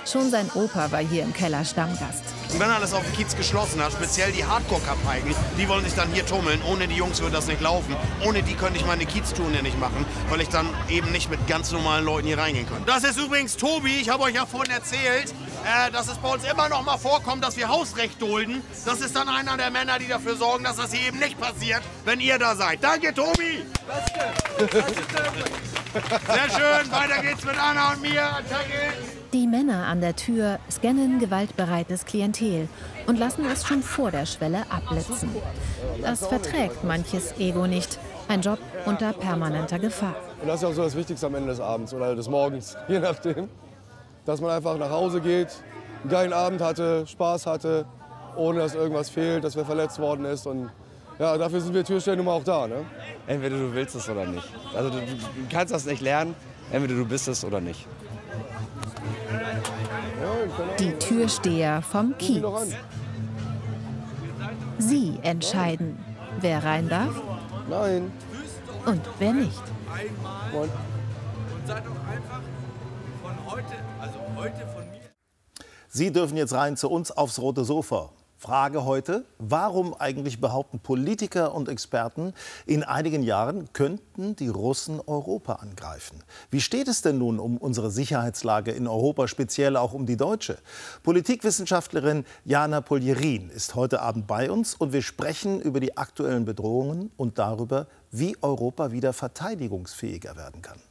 Schon sein Opa war hier im Keller Stammgast. Und wenn alles auf dem Kiez geschlossen hat, speziell die Hardcore-Kapeigen, die wollen sich dann hier tummeln. Ohne die Jungs würde das nicht laufen. Ohne die könnte ich meine Kiez-Touren ja nicht machen, weil ich dann eben nicht mit ganz normalen Leuten hier reingehen kann. Das ist übrigens Tobi. Ich habe euch ja vorhin erzählt, dass es bei uns immer noch mal vorkommt, dass wir Hausrecht dulden. Das ist dann einer der Männer, die dafür sorgen, dass das hier eben nicht passiert, wenn ihr da seid. Danke, Tobi! Sehr schön, weiter geht's mit Anna und mir. Attacke! Die Männer an der Tür scannen gewaltbereites Klientel und lassen es schon vor der Schwelle abblitzen. Das verträgt manches Ego nicht. Ein Job unter permanenter Gefahr. Und das ist ja auch so das Wichtigste am Ende des Abends oder des Morgens, je nachdem. Dass man einfach nach Hause geht, einen geilen Abend hatte, Spaß hatte, ohne dass irgendwas fehlt, dass wer verletzt worden ist. Und ja, dafür sind wir Türsteher nun mal auch da. Ne? Entweder du willst es oder nicht. Also du kannst das nicht lernen, entweder du bist es oder nicht. Die Türsteher vom Kiez. Sie entscheiden, wer rein darf. Nein. Und wer nicht. Moin. Und seid doch einfach von heute, also heute von mir. Sie dürfen jetzt rein zu uns aufs rote Sofa. Frage heute, warum eigentlich behaupten Politiker und Experten, in einigen Jahren könnten die Russen Europa angreifen? Wie steht es denn nun um unsere Sicherheitslage in Europa, speziell auch um die deutsche? Politikwissenschaftlerin Jana Poljerin ist heute Abend bei uns und wir sprechen über die aktuellen Bedrohungen und darüber, wie Europa wieder verteidigungsfähiger werden kann.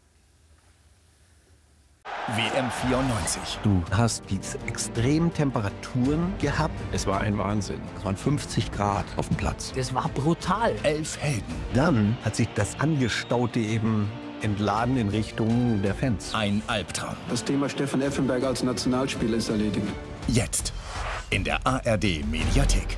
WM 94. Du hast diese extremen Temperaturen gehabt. Es war ein Wahnsinn. Es waren 50 Grad auf dem Platz. Das war brutal. 11 Helden. Dann hat sich das Angestaute eben entladen in Richtung der Fans. Ein Albtraum. Das Thema Stefan Effenberg als Nationalspieler ist erledigt. Jetzt in der ARD Mediathek.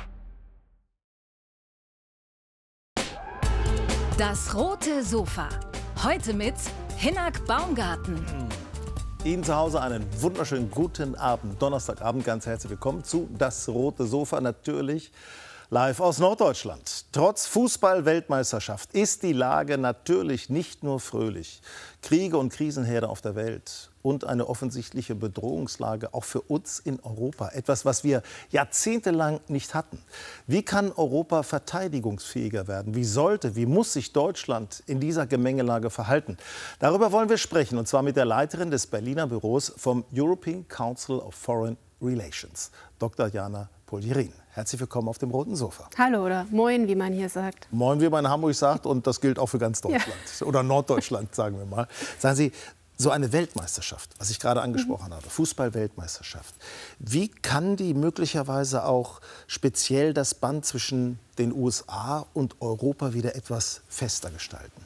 Das rote Sofa. Heute mit Hinnerk Baumgarten. Ihnen zu Hause einen wunderschönen guten Abend. Donnerstagabend ganz herzlich willkommen zu Das rote Sofa, natürlich live aus Norddeutschland. Trotz Fußball-Weltmeisterschaft ist die Lage natürlich nicht nur fröhlich. Kriege und Krisenherde auf der Welt und eine offensichtliche Bedrohungslage auch für uns in Europa. Etwas, was wir jahrzehntelang nicht hatten. Wie kann Europa verteidigungsfähiger werden? Wie muss sich Deutschland in dieser Gemengelage verhalten? Darüber wollen wir sprechen, und zwar mit der Leiterin des Berliner Büros vom European Council of Foreign Relations, Dr. Jana Poljerin. Herzlich willkommen auf dem roten Sofa. Hallo oder Moin, wie man hier sagt. Moin, wie man in Hamburg sagt, und das gilt auch für ganz Deutschland. Ja. Oder Norddeutschland, sagen wir mal. Sagen Sie, so eine Weltmeisterschaft, was ich gerade angesprochen habe, Fußball-Weltmeisterschaft, wie kann die möglicherweise auch speziell das Band zwischen den USA und Europa wieder etwas fester gestalten?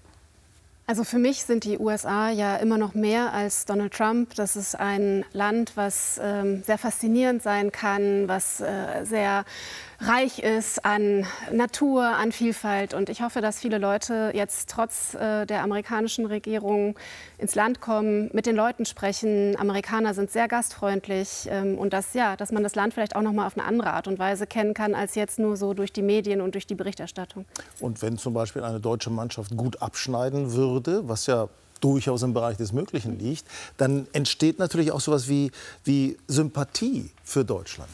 Also für mich sind die USA ja immer noch mehr als Donald Trump. Das ist ein Land, was sehr faszinierend sein kann, was sehr reich ist an Natur, an Vielfalt. Und ich hoffe, dass viele Leute jetzt trotz der amerikanischen Regierung ins Land kommen, mit den Leuten sprechen. Amerikaner sind sehr gastfreundlich und dass man das Land vielleicht auch noch mal auf eine andere Art und Weise kennen kann, als jetzt nur so durch die Medien und durch die Berichterstattung. Und wenn zum Beispiel eine deutsche Mannschaft gut abschneiden würde, was ja durchaus im Bereich des Möglichen liegt, dann entsteht natürlich auch sowas wie Sympathie für Deutschland.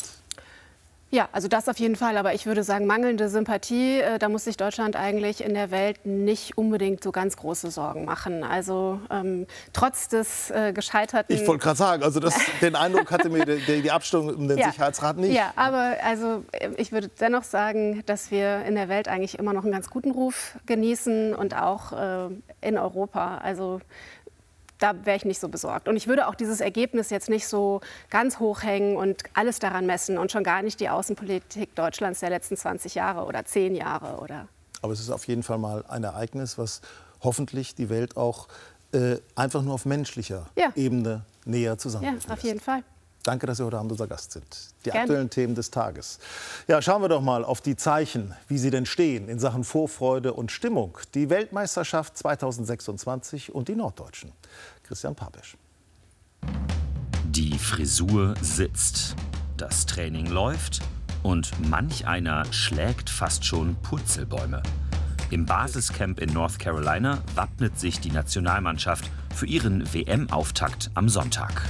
Ja, also das auf jeden Fall. Aber ich würde sagen, mangelnde Sympathie, da muss sich Deutschland eigentlich in der Welt nicht unbedingt so ganz große Sorgen machen. Also trotz des gescheiterten... Ich wollte gerade sagen, also den Eindruck hatte mir die Abstimmung um den Sicherheitsrat nicht. Ja, aber also ich würde dennoch sagen, dass wir in der Welt eigentlich immer noch einen ganz guten Ruf genießen und auch in Europa. Also da wäre ich nicht so besorgt. Und ich würde auch dieses Ergebnis jetzt nicht so ganz hoch hängen und alles daran messen und schon gar nicht die Außenpolitik Deutschlands der letzten 20 Jahre oder 10 Jahre. Oder. Aber es ist auf jeden Fall mal ein Ereignis, was hoffentlich die Welt auch einfach nur auf menschlicher Ebene näher zusammenbringt. Ja, auf jeden Fall. Danke, dass Sie heute Abend unser Gast sind. Die aktuellen Themen des Tages. Ja, schauen wir doch mal auf die Zeichen, wie sie denn stehen in Sachen Vorfreude und Stimmung. Die Weltmeisterschaft 2026 und die Norddeutschen. Christian Papesch. Die Frisur sitzt, das Training läuft und manch einer schlägt fast schon Purzelbäume. Im Basiscamp in North Carolina wappnet sich die Nationalmannschaft für ihren WM-Auftakt am Sonntag.